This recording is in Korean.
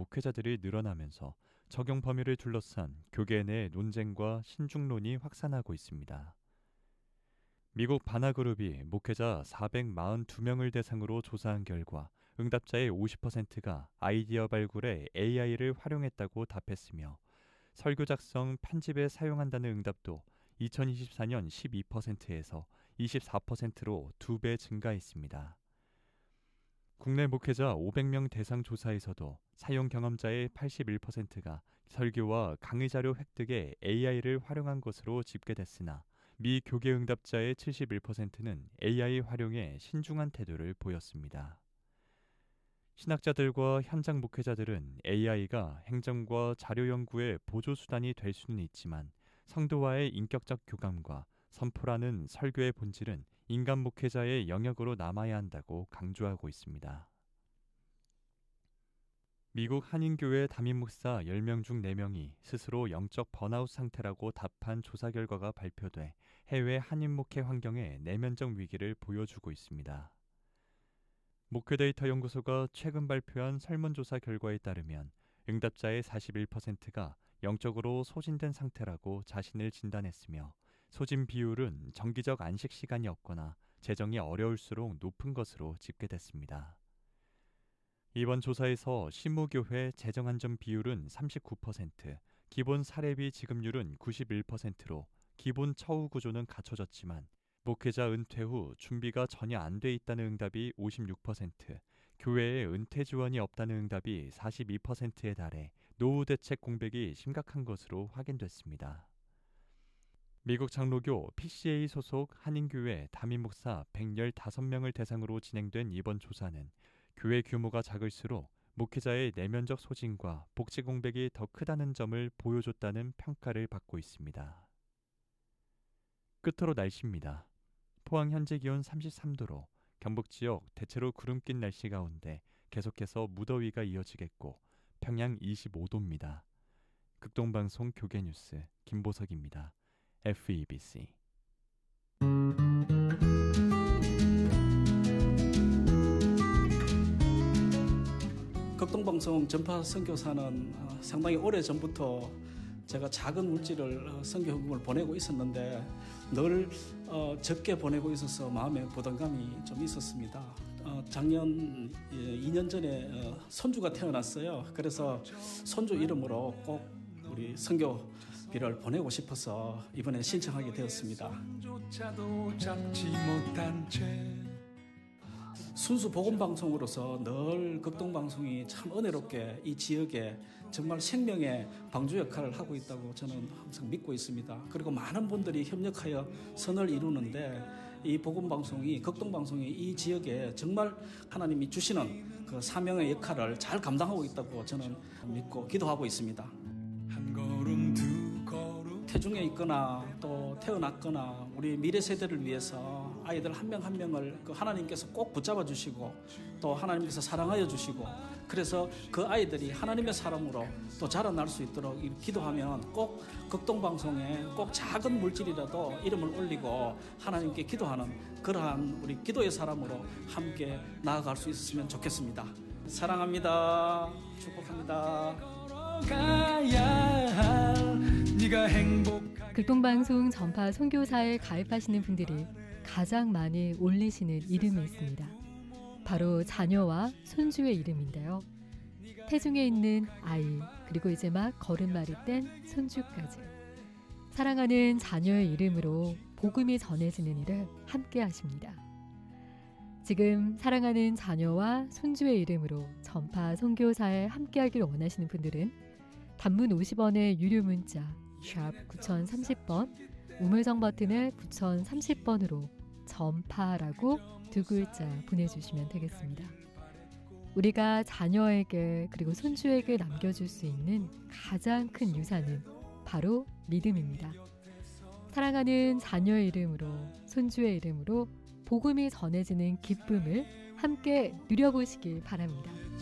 목회자들이 늘어나면서 적용 범위를 둘러싼 교계 내 논쟁과 신중론이 확산하고 있습니다. 미국 바나그룹이 목회자 442명을 대상으로 조사한 결과 응답자의 50%가 아이디어 발굴에 AI를 활용했다고 답했으며 설교 작성, 편집에 사용한다는 응답도 2024년 12%에서 24%로 2배 증가했습니다. 국내 목회자 500명 대상 조사에서도 사용 경험자의 81%가 설교와 강의 자료 획득에 AI를 활용한 것으로 집계됐으나 미 교계 응답자의 71%는 AI 활용에 신중한 태도를 보였습니다. 신학자들과 현장 목회자들은 AI가 행정과 자료 연구의 보조수단이 될 수는 있지만 성도와의 인격적 교감과 선포라는 설교의 본질은 인간 목회자의 영역으로 남아야 한다고 강조하고 있습니다. 미국 한인교회 담임 목사 10명 중 4명이 스스로 영적 번아웃 상태라고 답한 조사 결과가 발표돼 해외 한인 목회 환경의 내면적 위기를 보여주고 있습니다. 목회데이터 연구소가 최근 발표한 설문조사 결과에 따르면 응답자의 41%가 영적으로 소진된 상태라고 자신을 진단했으며 소진 비율은 정기적 안식 시간이 없거나 재정이 어려울수록 높은 것으로 집계됐습니다. 이번 조사에서 신무교회 재정안전 비율은 39%, 기본 사례비 지급률은 91%로 기본 처우 구조는 갖춰졌지만 목회자 은퇴 후 준비가 전혀 안 돼 있다는 응답이 56%, 교회에 은퇴 지원이 없다는 응답이 42%에 달해 노후 대책 공백이 심각한 것으로 확인됐습니다. 미국 장로교 PCA 소속 한인교회 담임 목사 115명을 대상으로 진행된 이번 조사는 교회 규모가 작을수록 목회자의 내면적 소진과 복지 공백이 더 크다는 점을 보여줬다는 평가를 받고 있습니다. 끝으로 날씨입니다. 포항 현재 기온 33도로 경북 지역 대체로 구름 낀 날씨 가운데 계속해서 무더위가 이어지겠고 평양 25도입니다. 극동방송 교계뉴스 김보석입니다. FEBC 극동방송 전파 선교사는 상당히 오래전부터 제가 작은 물질을 선교 헌금을 보내고 있었는데 늘 적게 보내고 있어서 마음에 부담감이 좀 있었습니다. 작년 2년 전에 손주가 태어났어요. 그래서 손주 이름으로 꼭 우리 선교비를 보내고 싶어서 이번에 신청하게 되었습니다. 순수 복음방송으로서 늘 극동방송이 참 은혜롭게 이 지역에 정말 생명의 방주 역할을 하고 있다고 저는 항상 믿고 있습니다. 그리고 많은 분들이 협력하여 선을 이루는데 이 복음방송이, 극동방송이 이 지역에 정말 하나님이 주시는 그 사명의 역할을 잘 감당하고 있다고 저는 믿고 기도하고 있습니다. 한 걸음 두 걸음 태중에 있거나 또 태어났거나 우리 미래 세대를 위해서 아이들 한 명 한 명을 하나님께서 꼭 붙잡아 주시고 또 하나님께서 사랑하여 주시고 그래서 그 아이들이 하나님의 사람으로 또 자라날 수 있도록 기도하면 꼭 극동방송에 꼭 작은 물질이라도 이름을 올리고 하나님께 기도하는 그러한 우리 기도의 사람으로 함께 나아갈 수 있었으면 좋겠습니다. 사랑합니다. 축복합니다. 극동방송 전파 선교사에 가입하시는 분들이 가장 많이 올리시는 이름이 있습니다. 바로 자녀와 손주의 이름인데요. 태중에 있는 아이, 그리고 이제 막 걸음마를 뗀 손주까지 사랑하는 자녀의 이름으로 복음이 전해지는 일을 함께 하십니다. 지금 사랑하는 자녀와 손주의 이름으로 전파 선교사에 함께하길 원하시는 분들은 단문 50원의 유료 문자 샵 9030번, 우물정 버튼을 9030번으로 전파라고 두 글자 보내주시면 되겠습니다. 우리가 자녀에게 그리고 손주에게 남겨줄 수 있는 가장 큰 유산은 바로 믿음입니다. 사랑하는 자녀의 이름으로, 손주의 이름으로 복음이 전해지는 기쁨을 함께 누려보시길 바랍니다.